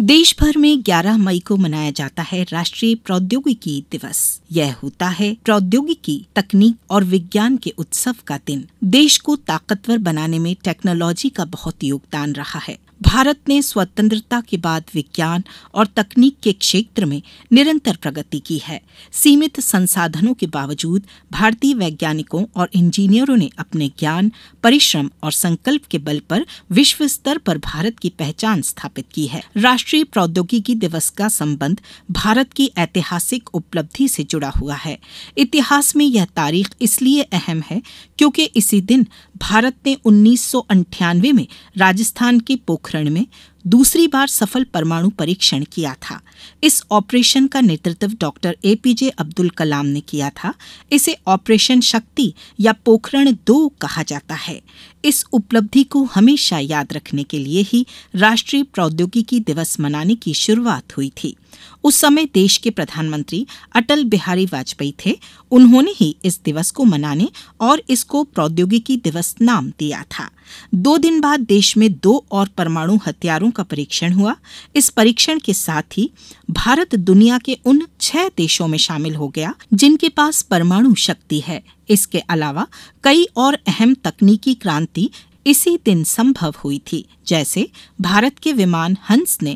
देश भर में 11 मई को मनाया जाता है राष्ट्रीय प्रौद्योगिकी दिवस। यह होता है प्रौद्योगिकी, तकनीक और विज्ञान के उत्सव का दिन। देश को ताकतवर बनाने में टेक्नोलॉजी का बहुत योगदान रहा है। भारत ने स्वतंत्रता के बाद विज्ञान और तकनीक के क्षेत्र में निरंतर प्रगति की है। सीमित संसाधनों के बावजूद भारतीय वैज्ञानिकों और इंजीनियरों ने अपने ज्ञान, परिश्रम और संकल्प के बल पर विश्व स्तर पर भारत की पहचान स्थापित की है। राष्ट्रीय प्रौद्योगिकी दिवस का संबंध भारत की ऐतिहासिक उपलब्धि से जुड़ा हुआ है। इतिहास में यह तारीख इसलिए अहम है क्योंकि इसी दिन भारत ने 1998 में राजस्थान के पोखरण में दूसरी बार सफल परमाणु परीक्षण किया था। इस ऑपरेशन का नेतृत्व डॉक्टर APJ अब्दुल कलाम ने किया था। इसे ऑपरेशन शक्ति या पोखरण 2 कहा जाता है। इस उपलब्धि को हमेशा याद रखने के लिए ही राष्ट्रीय प्रौद्योगिकी दिवस मनाने की शुरुआत हुई थी। उस समय देश के प्रधानमंत्री अटल बिहारी वाजपेयी थे। उन्होंने ही इस दिवस को मनाने और इसको प्रौद्योगिकी दिवस नाम दिया था। 2 दिन बाद देश में 2 और परमाणु हथियारों का परीक्षण हुआ। इस परीक्षण के साथ ही भारत दुनिया के उन 6 देशों में शामिल हो गया जिनके पास परमाणु शक्ति है। इसके अलावा कई और अहम तकनीकी क्रांति इसी दिन संभव हुई थी। जैसे भारत के विमान हंस ने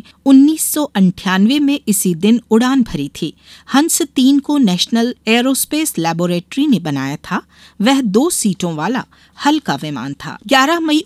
1998 में इसी दिन उड़ान भरी थी। हंस 3 को नेशनल एरोस्पेस लैबोरेटरी ने बनाया था। वह 2 सीटों वाला हल्का विमान था। 11 मई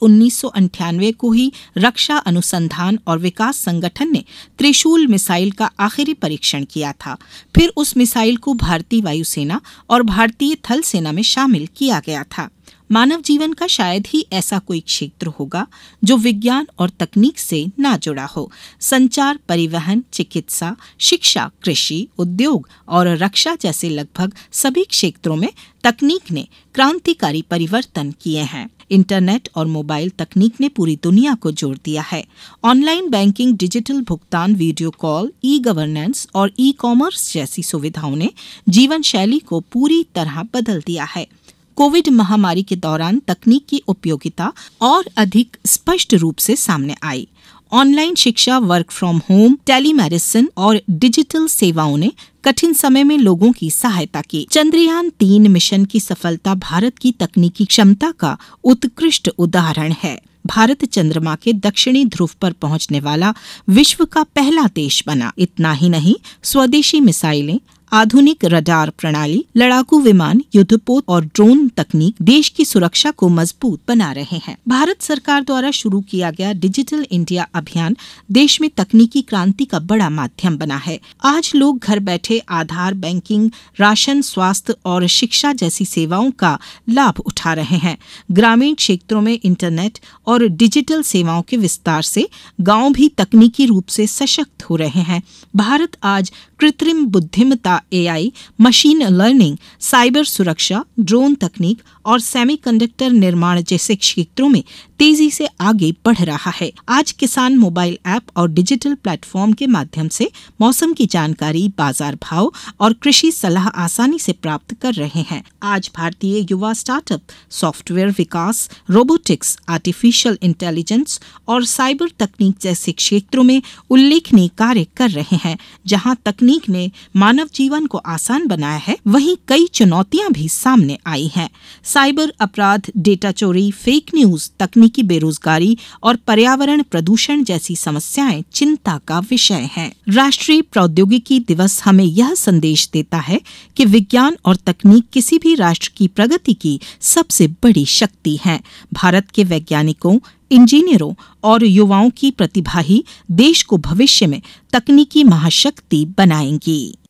1998 को ही रक्षा अनुसंधान और विकास संगठन ने त्रिशूल मिसाइल का आखिरी परीक्षण किया था। फिर उस मिसाइल को भारतीय वायुसेना और भारतीय थल सेना में शामिल किया गया था। मानव जीवन का शायद ही ऐसा कोई क्षेत्र होगा जो विज्ञान और तकनीक से ना जुड़ा हो। संचार, परिवहन, चिकित्सा, शिक्षा, कृषि, उद्योग और रक्षा जैसे लगभग सभी क्षेत्रों में तकनीक ने क्रांतिकारी परिवर्तन किए हैं। इंटरनेट और मोबाइल तकनीक ने पूरी दुनिया को जोड़ दिया है। ऑनलाइन बैंकिंग, डिजिटल भुगतान, वीडियो कॉल, ई-गवर्नेंस और ई-कॉमर्स जैसी सुविधाओं ने जीवन शैली को पूरी तरह बदल दिया है। कोविड महामारी के दौरान तकनीक की उपयोगिता और अधिक स्पष्ट रूप से सामने आई। ऑनलाइन शिक्षा, वर्क फ्रॉम होम, टेलीमेडिसिन और डिजिटल सेवाओं ने कठिन समय में लोगों की सहायता की। चंद्रयान 3 मिशन की सफलता भारत की तकनीकी क्षमता का उत्कृष्ट उदाहरण है। भारत चंद्रमा के दक्षिणी ध्रुव पर पहुंचने वाला विश्व का पहला देश बना। इतना ही नहीं, स्वदेशी मिसाइलें, आधुनिक रडार प्रणाली, लड़ाकू विमान, युद्धपोत और ड्रोन तकनीक देश की सुरक्षा को मजबूत बना रहे हैं। भारत सरकार द्वारा शुरू किया गया डिजिटल इंडिया अभियान देश में तकनीकी क्रांति का बड़ा माध्यम बना है। आज लोग घर बैठे आधार, बैंकिंग, राशन, स्वास्थ्य और शिक्षा जैसी सेवाओं का लाभ उठा रहे हैं। ग्रामीण क्षेत्रों में इंटरनेट और डिजिटल सेवाओं के विस्तार से गांव भी तकनीकी रूप से सशक्त हो रहे हैं। भारत आज कृत्रिम बुद्धिमत्ता, AI, मशीन लर्निंग, साइबर सुरक्षा, ड्रोन तकनीक और सेमीकंडक्टर निर्माण जैसे क्षेत्रों में तेजी से आगे बढ़ रहा है। आज किसान मोबाइल ऐप और डिजिटल प्लेटफॉर्म के माध्यम से मौसम की जानकारी, बाजार भाव और कृषि सलाह आसानी से प्राप्त कर रहे हैं। आज भारतीय युवा स्टार्टअप सॉफ्टवेयर विकास, रोबोटिक्स, आर्टिफिशियल इंटेलिजेंस और साइबर तकनीक जैसे क्षेत्रों में उल्लेखनीय कार्य कर रहे हैं। जहां तकनीक ने मानव जीवन को आसान बनाया है, वहीं कई चुनौतियां भी सामने आई हैं। साइबर अपराध, डेटा चोरी, फेक न्यूज, तकनीकी बेरोजगारी और पर्यावरण प्रदूषण जैसी समस्याएं चिंता का विषय हैं। राष्ट्रीय प्रौद्योगिकी दिवस हमें यह संदेश देता है कि विज्ञान और तकनीक किसी भी राष्ट्र की प्रगति की सबसे बड़ी शक्ति है। भारत के वैज्ञानिकों, इंजीनियरों और युवाओं की प्रतिभा ही देश को भविष्य में तकनीकी महाशक्ति बनाएंगी।